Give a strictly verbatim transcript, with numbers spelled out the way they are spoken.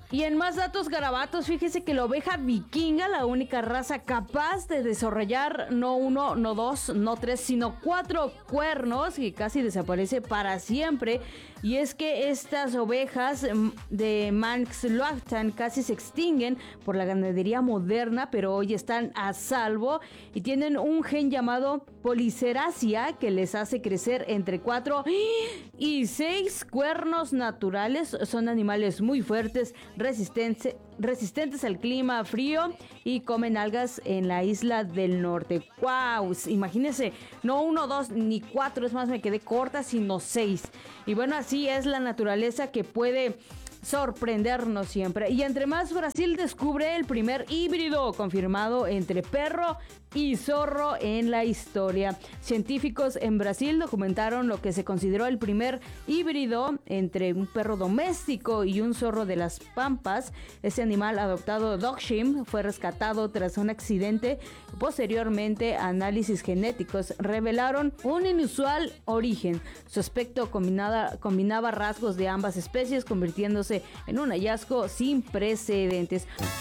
Y en más datos garabatos, fíjese que la oveja vikinga, la única raza capaz de desarrollar no uno, no dos, no tres, sino cuatro cuernos, y casi desaparece para siempre. Y es que estas ovejas de Manx-Loachtan casi se extinguen por la ganadería moderna, pero hoy están a salvo y tienen un gen llamado policerasia que les hace crecer entre cuatro y seis cuernos naturales. Son animales muy fuertes, resistentes, resistentes al clima frío y comen algas en la isla del norte. ¡Wow! Imagínense, no uno, dos, ni cuatro, es más, me quedé corta, sino seis. Y bueno, así es la naturaleza que puede sorprendernos siempre. Y entre más, Brasil descubre el primer híbrido confirmado entre perro y zorro en la historia. Científicos en Brasil documentaron lo que se consideró el primer híbrido entre un perro doméstico y un zorro de las pampas. Ese animal adoptado, Dachshund, fue rescatado tras un accidente. Posteriormente, análisis genéticos revelaron un inusual origen. Su aspecto combinaba, combinaba rasgos de ambas especies, convirtiéndose en un hallazgo sin precedentes.